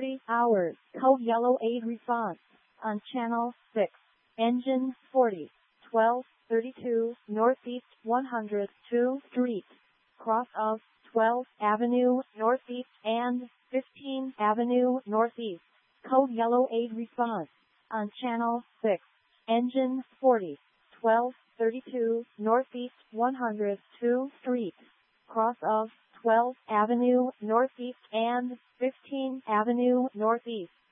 30 hours. Code yellow aid response on channel 6. Engine 40. 1232 Northeast 102 Street. Cross of 12th Avenue Northeast and 15th Avenue Northeast. Code yellow aid response on channel 6. Engine 40. 1232 Northeast 102 Street. Cross of 12th Avenue Northeast and 15th Avenue Northeast.